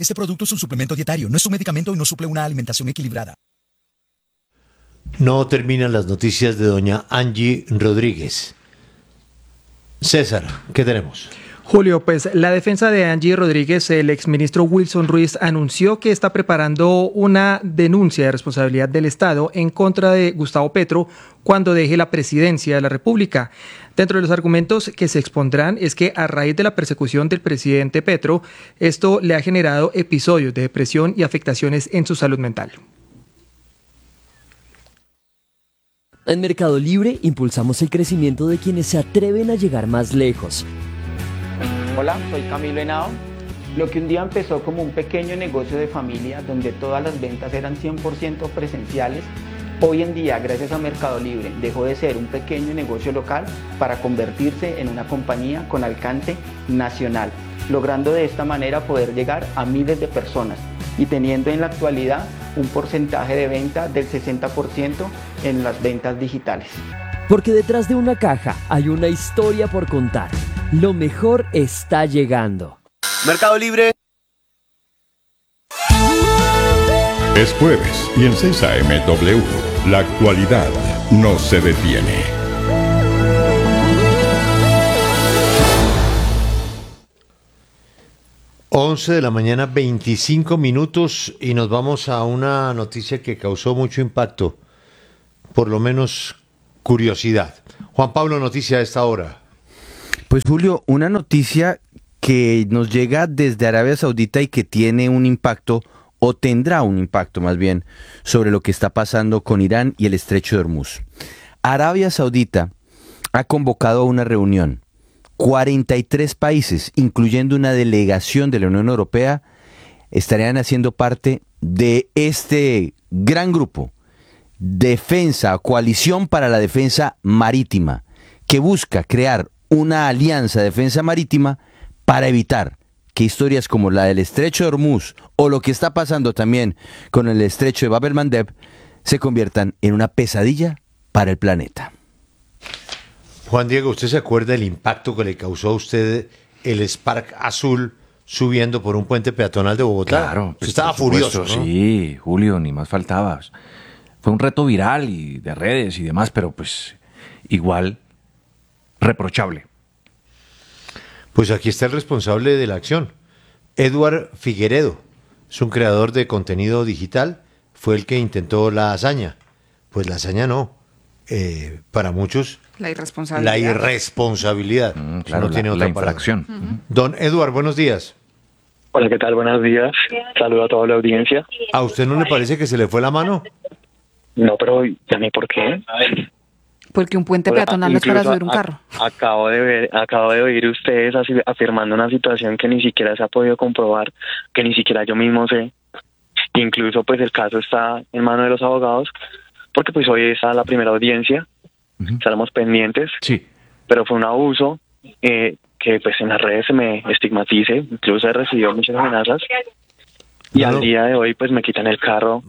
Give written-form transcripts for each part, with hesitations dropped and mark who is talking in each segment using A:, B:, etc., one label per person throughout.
A: Este producto es un suplemento dietario, no es un medicamento y no suple una alimentación equilibrada.
B: No terminan las noticias de doña Angie Rodríguez. César, ¿qué tenemos?
C: Julio, pues la defensa de Angie Rodríguez, el exministro Wilson Ruiz, anunció que está preparando una denuncia de responsabilidad del Estado en contra de Gustavo Petro cuando deje la presidencia de la República. Dentro de los argumentos que se expondrán es que a raíz de la persecución del presidente Petro, esto le ha generado episodios de depresión y afectaciones en su salud mental.
D: En Mercado Libre impulsamos el crecimiento de quienes se atreven a llegar más lejos.
E: Hola, soy Camilo Henao. Lo que un día empezó como un pequeño negocio de familia donde todas las ventas eran 100% presenciales, hoy en día, gracias a Mercado Libre, dejó de ser un pequeño negocio local para convertirse en una compañía con alcance nacional, logrando de esta manera poder llegar a miles de personas y teniendo en la actualidad un porcentaje de venta del 60% en las ventas digitales.
D: Porque detrás de una caja hay una historia por contar. Lo mejor está llegando.
F: Mercado Libre.
G: Es jueves y en 6 AM W, la actualidad no se detiene.
B: Once de la mañana, 25 minutos, y nos vamos a una noticia que causó mucho impacto, por lo menos curiosidad. Juan Pablo, noticia a esta hora.
H: Pues Julio, una noticia que nos llega desde Arabia Saudita y que tiene un impacto, o tendrá un impacto más bien, sobre lo que está pasando con Irán y el Estrecho de Hormuz. Arabia Saudita ha convocado a una reunión. 43 países, incluyendo una delegación de la Unión Europea, estarían haciendo parte de este gran grupo, Coalición para la Defensa Marítima, que busca crear una alianza de defensa marítima para evitar que historias como la del Estrecho de Hormuz o lo que está pasando también con el Estrecho de Bab el-Mandeb se conviertan en una pesadilla para el planeta.
B: Juan Diego, ¿usted se acuerda del impacto que le causó a usted el Spark azul subiendo por un puente peatonal de Bogotá?
I: Claro.
B: Usted estaba furioso, ¿no?
I: Sí, Julio, ni más faltaba. Fue un reto viral y de redes y demás, pero pues igual reprochable.
B: Pues aquí está el responsable de la acción, Edward Figueredo. Es un creador de contenido digital, fue el que intentó la hazaña. Pues la hazaña no. Para muchos,
J: la irresponsabilidad.
B: La irresponsabilidad.
I: Claro,
B: no tiene otra
I: la infracción.
B: Don Edward, buenos días.
K: Hola, ¿qué tal? Buenos días. Saludo a toda la audiencia.
B: ¿A usted no le parece que se le fue la mano?
K: No, pero ya ni por qué.
J: Porque un puente peatonal no es para subir un carro.
K: Acabo de oír ustedes afirmando una situación que ni siquiera se ha podido comprobar, que ni siquiera yo mismo sé. Incluso pues el caso está en manos de los abogados, porque pues hoy está la primera audiencia, estaremos pendientes,
I: sí.
K: Pero fue un abuso que pues en las redes se me estigmatice, incluso he recibido muchas amenazas y al día de hoy pues me quitan el carro.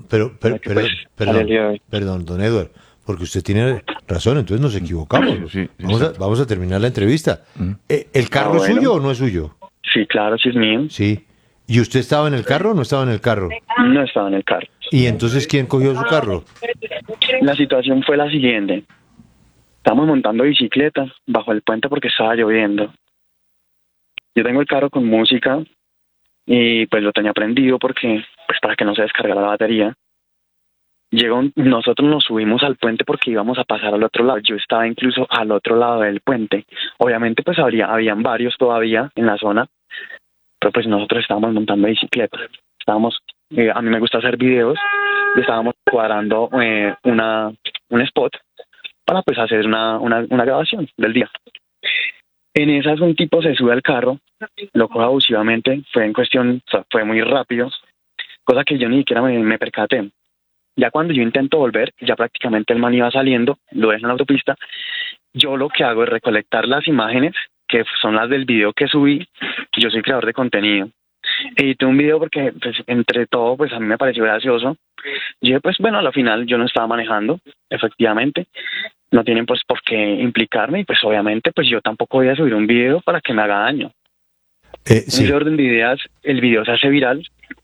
B: Perdón, don Edward, porque usted tiene razón, entonces nos equivocamos.
I: Sí,
B: vamos a terminar la entrevista. ¿El carro es suyo o no es suyo?
K: Sí, claro, sí es mío.
B: Sí. ¿Y usted estaba en el carro o no estaba en el carro?
K: No estaba en el carro.
B: ¿Y entonces quién cogió su carro?
K: La situación fue la siguiente. Estábamos montando bicicleta bajo el puente porque estaba lloviendo. Yo tengo el carro con música y pues lo tenía prendido porque pues para que no se descargara la batería. Nosotros nos subimos al puente porque íbamos a pasar al otro lado. Yo estaba incluso al otro lado del puente. Obviamente pues habían varios todavía en la zona, pero pues nosotros estábamos montando bicicleta. A mí me gusta hacer videos y estábamos cuadrando un spot para pues hacer una grabación del día. En esas un tipo se sube al carro, lo coge abusivamente, fue muy rápido, cosa que yo ni siquiera me percaté. Ya cuando yo intento volver, ya prácticamente el man iba saliendo, lo dejo en la autopista, yo lo que hago es recolectar las imágenes, que son las del video que subí. Yo soy creador de contenido. Edité un video porque pues, entre todo pues a mí me pareció gracioso. Yo dije pues bueno, a la final yo no estaba manejando, efectivamente. No tienen pues por qué implicarme y pues obviamente pues yo tampoco voy a subir un video para que me haga daño. En ese orden de ideas, el video se hace viral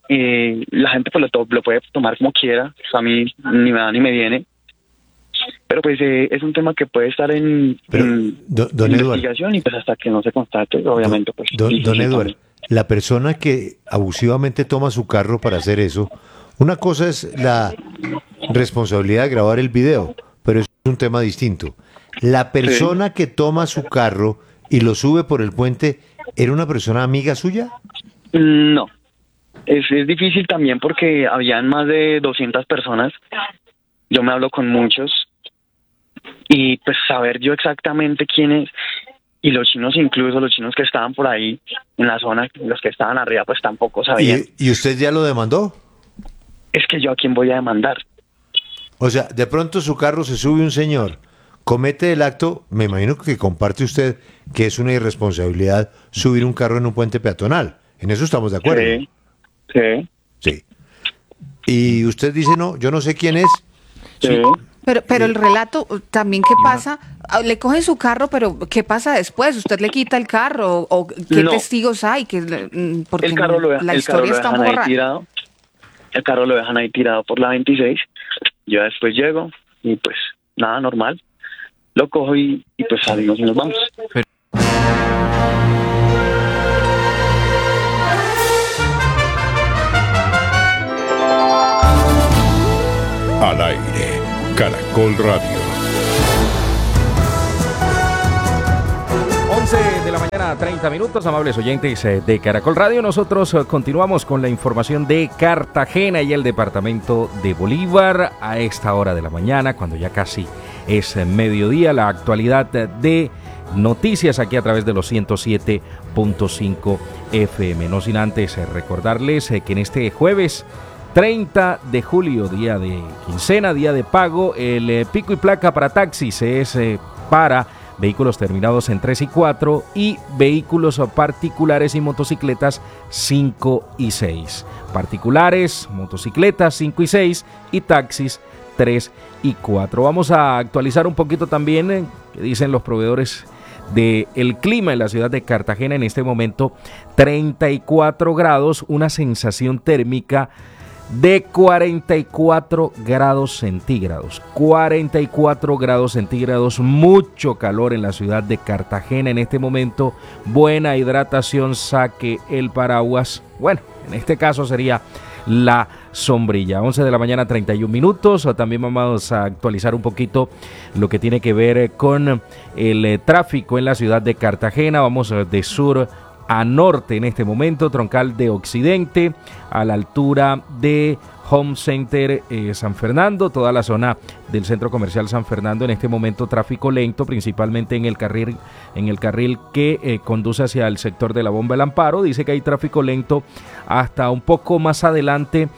K: la gente pues lo puede tomar como quiera, o sea, a mí ni me da ni me viene, pero pues es un tema que puede estar en investigación y pues hasta que no se constate, obviamente pues...
B: Don Eduardo, la persona que abusivamente toma su carro para hacer eso, una cosa es la responsabilidad de grabar el video, pero es un tema distinto. La persona que toma su carro y lo sube por el puente, ¿era una persona amiga suya?
K: No. Es difícil también porque habían más de 200 personas. Yo me hablo con muchos. Y pues saber yo exactamente quién es. Y los chinos, incluso los chinos que estaban por ahí en la zona, los que estaban arriba, pues tampoco sabían.
B: ¿Y usted ya lo demandó?
K: Es que yo a quién voy a demandar.
B: O sea, de pronto su carro se sube un señor, comete el acto, me imagino que comparte usted que es una irresponsabilidad subir un carro en un puente peatonal. En eso estamos de acuerdo. Sí. Y usted dice, no, yo no sé quién es.
K: Sí.
J: Pero el relato también, ¿qué pasa? Le cogen su carro, pero ¿qué pasa después? ¿Usted le quita el carro? ¿O qué testigos hay? Porque
K: el carro lo
J: la historia está muy rara.
K: El carro lo dejan ahí tirado por la 26. Yo después llego y pues nada, normal. Lo cojo y pues salimos y nos vamos.
G: Al aire, Caracol Radio.
I: 11 de la mañana, 30 minutos, amables oyentes de Caracol Radio. Nosotros continuamos con la información de Cartagena y el departamento de Bolívar a esta hora de la mañana, cuando ya casi es mediodía. La actualidad de noticias aquí a través de los 107.5 FM. No sin antes recordarles que en este jueves 30 de julio, día de quincena, día de pago, el pico y placa para taxis es para vehículos terminados en 3 y 4 y vehículos particulares y motocicletas 5 y 6. Particulares, motocicletas 5 y 6 y taxis 3 y 4. Vamos a actualizar un poquito también qué dicen los proveedores del clima en la ciudad de Cartagena. En este momento 34 grados, una sensación térmica de 44 grados centígrados. 44 grados centígrados, mucho calor en la ciudad de Cartagena en este momento. Buena hidratación, saque el paraguas. Bueno, en este caso sería la sombrilla. 11 de la mañana, 31 minutos. También vamos a actualizar un poquito lo que tiene que ver con el tráfico en la ciudad de Cartagena. Vamos de sur a norte en este momento, troncal de occidente, a la altura de Home Center San Fernando, toda la zona del centro comercial San Fernando. En este momento tráfico lento, principalmente en el carril que conduce hacia el sector de la Bomba del Amparo. Dice que hay tráfico lento hasta un poco más adelante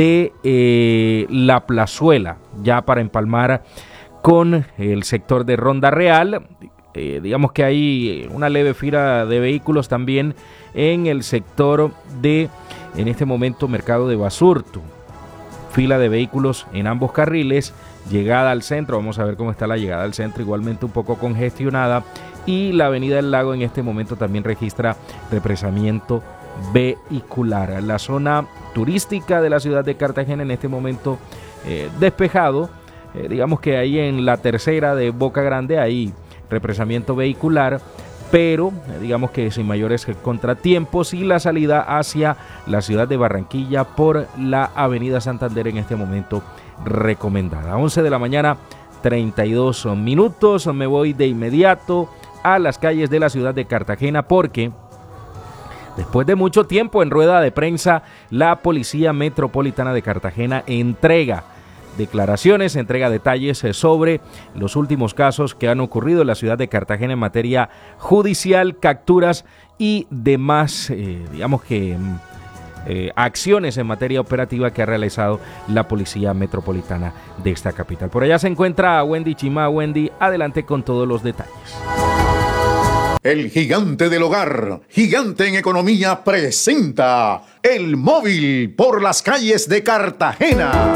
I: de la Plazuela, ya para empalmar con el sector de Ronda Real. Digamos que hay una leve fila de vehículos también en el sector de, en este momento, Mercado de Basurto. Fila de vehículos en ambos carriles. Llegada al centro, vamos a ver cómo está la llegada al centro, igualmente un poco congestionada. Y la Avenida del Lago en este momento también registra represamiento vehicular. La zona turística de la ciudad de Cartagena en este momento despejado. Digamos que ahí en la tercera de Boca Grande hay represamiento vehicular, pero digamos que sin mayores contratiempos, y la salida hacia la ciudad de Barranquilla por la avenida Santander en este momento recomendada. 11 de la mañana, 32 minutos. Me voy de inmediato a las calles de la ciudad de Cartagena porque después de mucho tiempo en rueda de prensa, la Policía Metropolitana de Cartagena entrega declaraciones, entrega detalles sobre los últimos casos que han ocurrido en la ciudad de Cartagena en materia judicial, capturas y demás, acciones en materia operativa que ha realizado la Policía Metropolitana de esta capital. Por allá se encuentra Wendy Chima. Wendy, adelante con todos los detalles.
F: El gigante del hogar, gigante en economía, presenta El Móvil por las calles de Cartagena.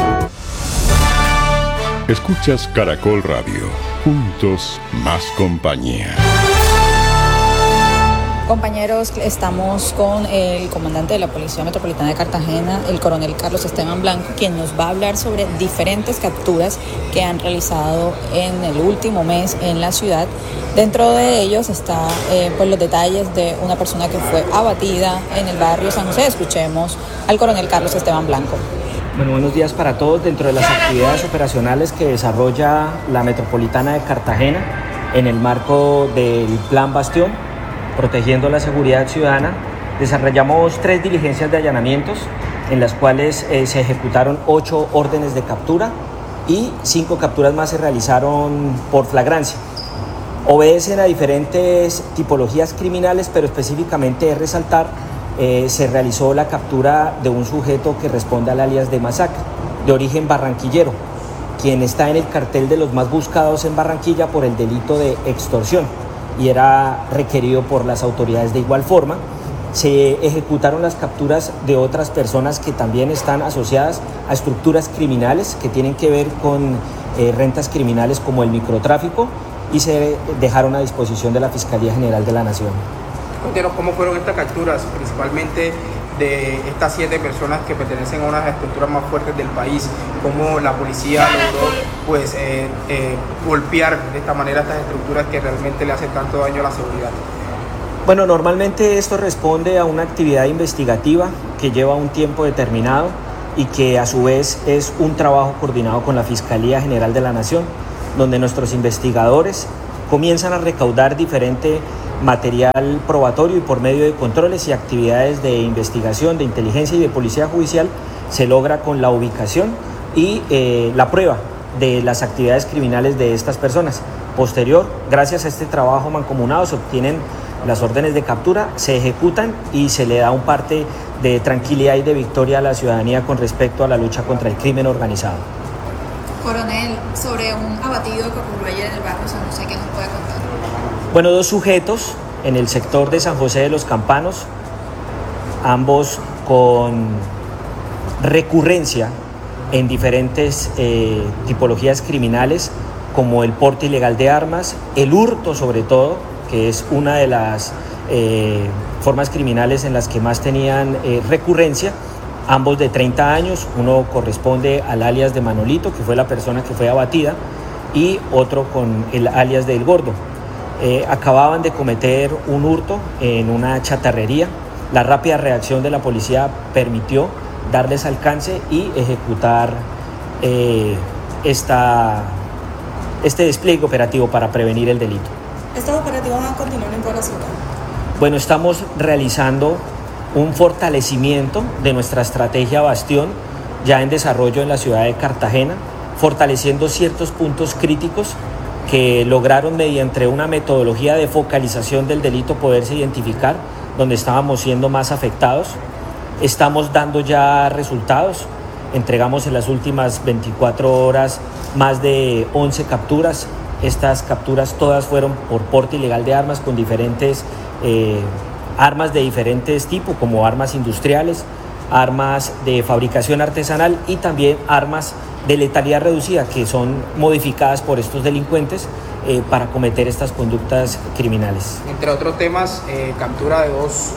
G: Escuchas Caracol Radio. Juntos, más compañía.
L: Compañeros, estamos con el comandante de la Policía Metropolitana de Cartagena, el coronel Carlos Esteban Blanco, quien nos va a hablar sobre diferentes capturas que han realizado en el último mes en la ciudad. Dentro de ellos está pues los detalles de una persona que fue abatida en el barrio San José. Escuchemos al coronel Carlos Esteban Blanco.
M: Bueno, buenos días para todos. Dentro de las actividades operacionales que desarrolla la Metropolitana de Cartagena en el marco del Plan Bastión, protegiendo la seguridad ciudadana, desarrollamos 3 diligencias de allanamientos en las cuales se ejecutaron 8 órdenes de captura y 5 capturas más se realizaron por flagrancia. Obedecen a diferentes tipologías criminales, pero específicamente es resaltar, se realizó la captura de un sujeto que responde al alias de Masacre, de origen barranquillero, quien está en el cartel de los más buscados en Barranquilla por el delito de extorsión y era requerido por las autoridades de igual forma. Se ejecutaron las capturas de otras personas que también están asociadas a estructuras criminales que tienen que ver con rentas criminales como el microtráfico y se dejaron a disposición de la Fiscalía General de la Nación.
N: Cuéntenos cómo fueron estas capturas, principalmente de estas 7 personas que pertenecen a una de las estructuras más fuertes del país, cómo la policía logró pues, golpear de esta manera estas estructuras que realmente le hacen tanto daño a la seguridad.
M: Bueno, normalmente esto responde a una actividad investigativa que lleva un tiempo determinado y que a su vez es un trabajo coordinado con la Fiscalía General de la Nación, donde nuestros investigadores comienzan a recaudar diferente material probatorio y por medio de controles y actividades de investigación, de inteligencia y de policía judicial se logra con la ubicación y la prueba de las actividades criminales de estas personas. Posterior, gracias a este trabajo mancomunado, se obtienen las órdenes de captura, se ejecutan y se le da un parte de tranquilidad y de victoria a la ciudadanía con respecto a la lucha contra el crimen organizado.
L: Coronel, sobre un abatido que ocurrió ayer en el barrio San José, ¿qué nos puede contar?
M: Bueno, 2 sujetos en el sector de San José de los Campanos, ambos con recurrencia en diferentes tipologías criminales, como el porte ilegal de armas, el hurto sobre todo, que es una de las formas criminales en las que más tenían recurrencia, ambos de 30 años, uno corresponde al alias de Manolito, que fue la persona que fue abatida, y otro con el alias de El Gordo. Acababan de cometer un hurto en una chatarrería. La rápida reacción de la policía permitió darles alcance y ejecutar este despliegue operativo para prevenir el delito.
L: ¿Estos operativos van a continuar en toda la ciudad?
M: Bueno, estamos realizando un fortalecimiento de nuestra estrategia Bastión, ya en desarrollo en la ciudad de Cartagena, fortaleciendo ciertos puntos críticos que lograron mediante una metodología de focalización del delito poderse identificar donde estábamos siendo más afectados. Estamos dando ya resultados, entregamos en las últimas 24 horas más de 11 capturas. Estas capturas todas fueron por porte ilegal de armas con diferentes armas de diferentes tipos, como armas industriales, armas de fabricación artesanal y también armas de letalidad reducida que son modificadas por estos delincuentes para cometer estas conductas criminales.
N: Entre otros temas, captura de 2...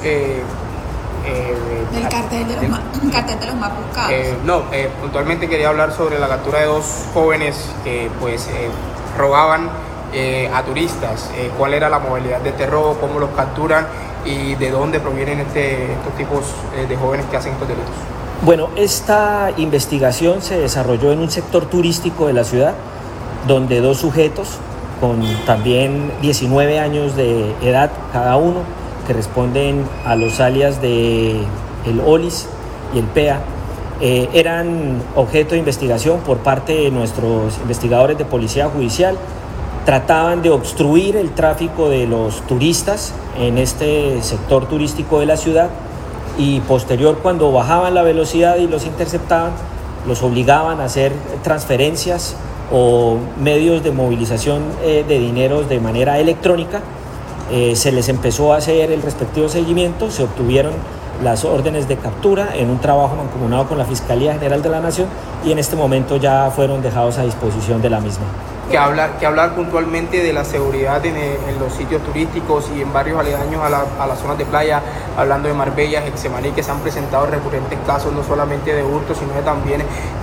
L: ¿Del cartel de los más buscados?
N: Puntualmente quería hablar sobre la captura de 2 jóvenes que robaban a turistas. ¿Cuál era la modalidad de este robo? ¿Cómo los capturan? ¿Y de dónde provienen estos tipos de jóvenes que hacen estos delitos?
M: Bueno, esta investigación se desarrolló en un sector turístico de la ciudad, donde 2 sujetos con también 19 años de edad cada uno, que responden a los alias de el OLIS y el PEA, eran objeto de investigación por parte de nuestros investigadores de policía judicial. Trataban de obstruir el tráfico de los turistas en este sector turístico de la ciudad y posterior, cuando bajaban la velocidad y los interceptaban, los obligaban a hacer transferencias o medios de movilización de dineros de manera electrónica. Se les empezó a hacer el respectivo seguimiento, se obtuvieron las órdenes de captura en un trabajo mancomunado con la Fiscalía General de la Nación y en este momento ya fueron dejados a disposición de la misma.
N: que hablar puntualmente de la seguridad en los sitios turísticos y en barrios aledaños a las zonas de playa, hablando de Marbella, Getsemaní, que se han presentado recurrentes casos no solamente de hurto, sino también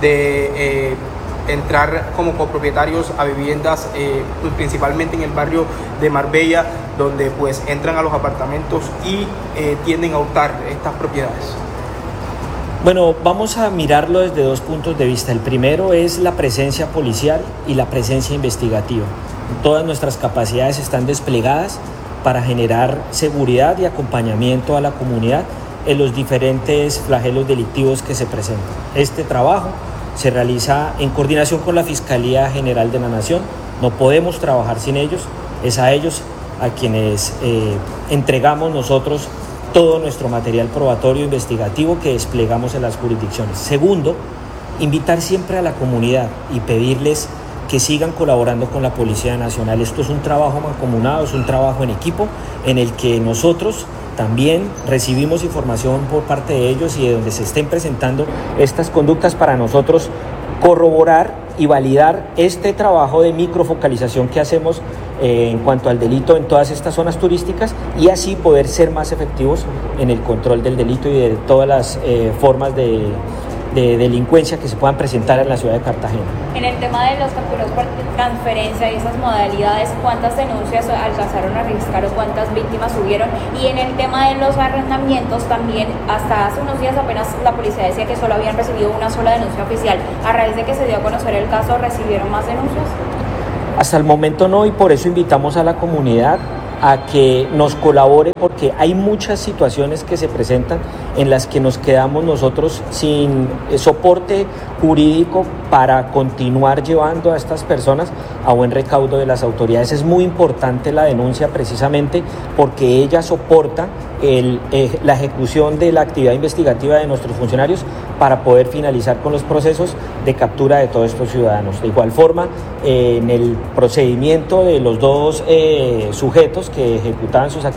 N: de entrar como copropietarios a viviendas, principalmente en el barrio de Marbella, donde pues entran a los apartamentos y tienden a hurtar estas propiedades.
M: Bueno, vamos a mirarlo desde dos puntos de vista. El primero es la presencia policial y la presencia investigativa. Todas nuestras capacidades están desplegadas para generar seguridad y acompañamiento a la comunidad en los diferentes flagelos delictivos que se presentan. Este trabajo se realiza en coordinación con la Fiscalía General de la Nación. No podemos trabajar sin ellos. Es a ellos a quienes entregamos nosotros todo nuestro material probatorio investigativo que desplegamos en las jurisdicciones. Segundo, invitar siempre a la comunidad y pedirles que sigan colaborando con la Policía Nacional. Esto es un trabajo mancomunado, es un trabajo en equipo en el que nosotros también recibimos información por parte de ellos y de donde se estén presentando estas conductas para nosotros corroborar y validar este trabajo de microfocalización que hacemos en cuanto al delito en todas estas zonas turísticas y así poder ser más efectivos en el control del delito y de todas las formas de delincuencia que se puedan presentar en la ciudad de Cartagena.
O: En el tema de los capturas por transferencia y esas modalidades, ¿cuántas denuncias alcanzaron a registrar o cuántas víctimas hubieron? Y en el tema de los arrendamientos también, hasta hace unos días apenas la policía decía que solo habían recibido una sola denuncia oficial. A raíz de que se dio a conocer el caso, ¿recibieron más denuncias?
M: Hasta el momento no, y por eso invitamos a la comunidad a que nos colabore, porque hay muchas situaciones que se presentan en las que nos quedamos nosotros sin soporte jurídico para continuar llevando a estas personas a buen recaudo de las autoridades. Es muy importante la denuncia precisamente porque ella soporta la ejecución de la actividad investigativa de nuestros funcionarios para poder finalizar con los procesos de captura de todos estos ciudadanos. De igual forma, en el procedimiento de los dos sujetos que ejecutaban sus actividades